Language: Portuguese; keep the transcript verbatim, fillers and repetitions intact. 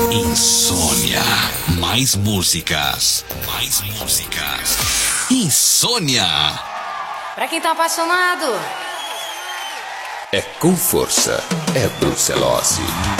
Insônia. Mais músicas. Mais músicas. Insônia. Pra quem tá apaixonado. É com força, é Brucelose.